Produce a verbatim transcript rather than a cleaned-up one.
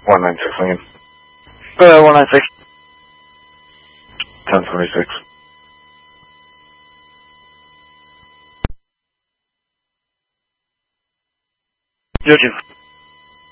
one nine six Lincoln. Go ahead, one nine six. ten twenty-six. Yoshi